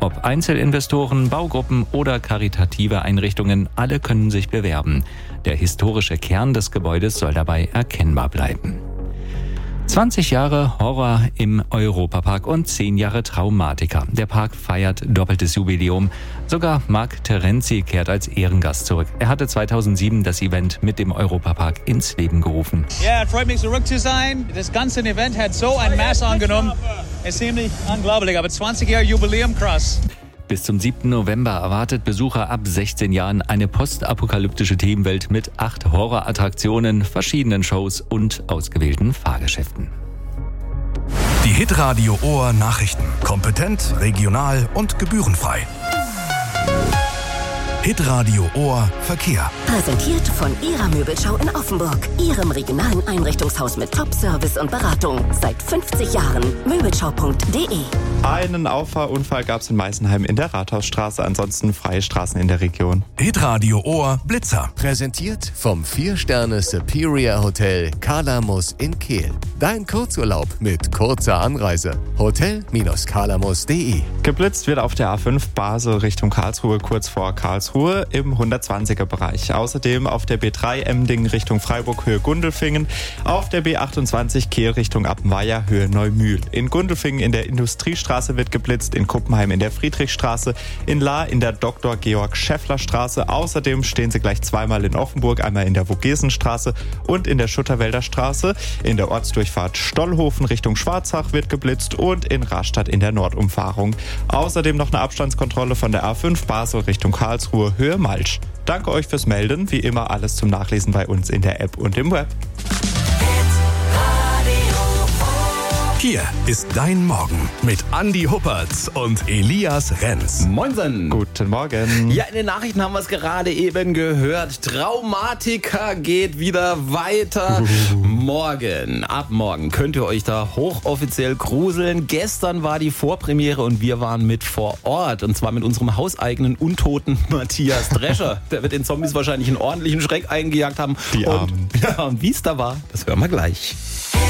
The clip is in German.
Ob Einzelinvestoren, Baugruppen oder karitative Einrichtungen, alle können sich bewerben. Der historische Kern des Gebäudes soll dabei erkennbar bleiben. 20 Jahre Horror im Europapark und 10 Jahre Traumatiker. Der Park feiert doppeltes Jubiläum. Sogar Marc Terenzi kehrt als Ehrengast zurück. Er hatte 2007 das Event mit dem Europapark ins Leben gerufen. Ja, freut mich zurück zu sein. Das ganze Event hat so ein Maß angenommen. Es ist ziemlich unglaublich, aber 20 Jahre Jubiläum, krass. Bis zum 7. November erwartet Besucher ab 16 Jahren eine postapokalyptische Themenwelt mit 8 Horrorattraktionen, verschiedenen Shows und ausgewählten Fahrgeschäften. Die Hitradio Ohr Nachrichten. Kompetent, regional und gebührenfrei. Hitradio Ohr Verkehr. Präsentiert von Ihrer Möbelschau in Offenburg. Ihrem regionalen Einrichtungshaus mit Top-Service und Beratung. Seit 50 Jahren. Möbelschau.de. Einen Auffahrunfall gab es in Meißenheim in der Rathausstraße, ansonsten freie Straßen in der Region. Hitradio Ohr Blitzer. Präsentiert vom 4-Sterne Superior Hotel Kalamus in Kehl. Dein Kurzurlaub mit kurzer Anreise. Hotel-kalamus.de. Geblitzt wird auf der A5 Basel Richtung Karlsruhe, kurz vor Karlsruhe im 120er Bereich. Außerdem auf der B3 Emding Richtung Freiburg Höhe Gundelfingen, auf der B28 Kehl Richtung Appenweier Höhe Neumühl. In Gundelfingen in der Industriestraße wird geblitzt, in Kuppenheim in der Friedrichstraße, in Lahr in der Dr. Georg Schäffler Straße. Außerdem stehen sie gleich zweimal in Offenburg, einmal in der Vogesenstraße und in der Schutterwälder Straße. In der Ortsdurchfahrt Stollhofen Richtung Schwarzach wird geblitzt und in Rastatt in der Nordumfahrung. Außerdem noch eine Abstandskontrolle von der A5 Basel Richtung Karlsruhe Höhe Malsch. Danke euch fürs Melden. Wie immer alles zum Nachlesen bei uns in der App und im Web. Hier ist dein Morgen mit Andi Huppertz und Elias Renz. Moinsen. Guten Morgen. Ja, in den Nachrichten haben wir es gerade eben gehört. Traumatiker geht wieder weiter. Ab morgen könnt ihr euch da hochoffiziell gruseln. Gestern war die Vorpremiere und wir waren mit vor Ort. Und zwar mit unserem hauseigenen Untoten Matthias Drescher. Der wird den Zombies wahrscheinlich einen ordentlichen Schreck eingejagt haben. Die Armen. Und wie es da war, das hören wir gleich.